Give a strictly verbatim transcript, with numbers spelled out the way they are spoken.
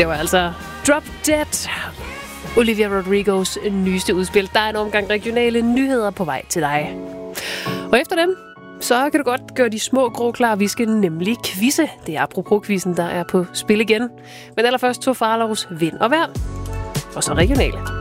Det var altså Drop Dead, Olivia Rodrigos nyeste udspil. Der er en omgang regionale nyheder på vej til dig. Og efter dem, så kan du godt gøre de små grå klar. Vi skal nemlig quizze. Det er apropos-quizzen, der er på spil igen. Men allerførst to Farlovs Vind og Vejr. Og så regionale.